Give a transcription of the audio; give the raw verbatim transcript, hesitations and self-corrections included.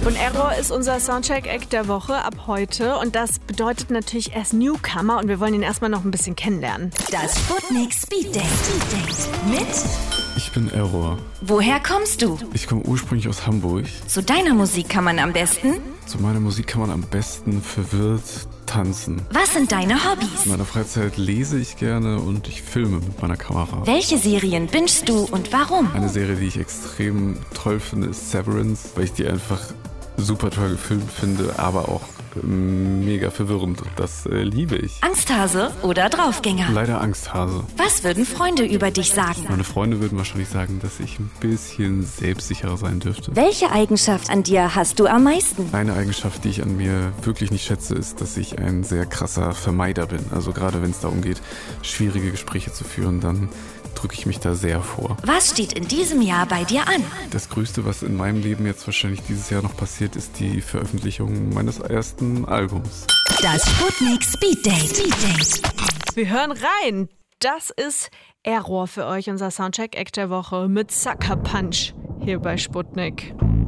Und Error ist unser Soundcheck-Act der Woche ab heute. Und das bedeutet natürlich, er ist Newcomer und wir wollen ihn erstmal noch ein bisschen kennenlernen. Das Sputnik Speed Date. Mit? Ich bin Error. Woher kommst du? Ich komme ursprünglich aus Hamburg. Zu deiner Musik kann man am besten? Zu meiner Musik kann man am besten verwirrt tanzen. Was sind deine Hobbys? In meiner Freizeit lese ich gerne und ich filme mit meiner Kamera. Welche Serien bingst du und warum? Eine Serie, die ich extrem toll finde, ist Severance, weil ich die einfach super toll gefilmt finde, aber auch mega verwirrend. Das äh, liebe ich. Angsthase oder Draufgänger? Leider Angsthase. Was würden Freunde über dich sagen? Meine Freunde würden wahrscheinlich sagen, dass ich ein bisschen selbstsicherer sein dürfte. Welche Eigenschaft an dir hast du am meisten? Eine Eigenschaft, die ich an mir wirklich nicht schätze, ist, dass ich ein sehr krasser Vermeider bin. Also gerade wenn es darum geht, schwierige Gespräche zu führen, dann drücke ich mich da sehr vor. Was steht in diesem Jahr bei dir an? Das Größte, was in meinem Leben jetzt wahrscheinlich dieses Jahr noch passiert, ist die Veröffentlichung meines ersten Albums. Das Sputnik Speed Date. Speed Date. Wir hören rein. Das ist Error für euch, unser Soundcheck-Act der Woche mit Sucker Punch hier bei Sputnik.